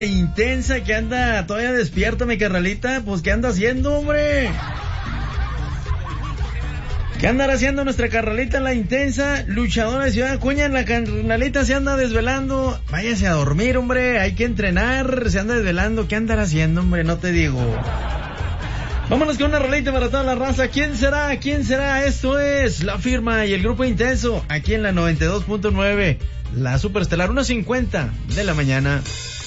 Intensa que anda todavía despierta, mi carnalita. Pues, ¿qué anda haciendo, hombre? ¿Qué andará haciendo nuestra carnalita, la intensa luchadora de Ciudad Acuña? La carnalita se anda desvelando. Váyase a dormir, hombre. Hay que entrenar. Se anda desvelando. ¿Qué andará haciendo, hombre? No te digo. Vámonos con una rolita para toda la raza. ¿Quién será? ¿Quién será? Esto es La Firma y el Grupo Intenso. Aquí en la 92.9. La Superestelar, 1:50 de la mañana.